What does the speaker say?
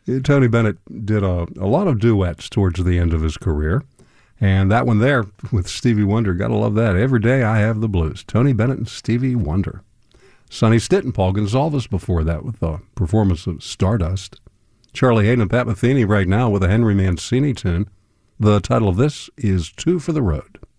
Tony Bennett did a lot of duets towards the end of his career. And that one there with Stevie Wonder, gotta love that. Every Day I Have the Blues. Tony Bennett and Stevie Wonder. Sonny Stitt and Paul Gonsalves before that with the performance of Stardust. Charlie Hayden and Pat Metheny right now with a Henry Mancini tune. The title of this is Two for the Road.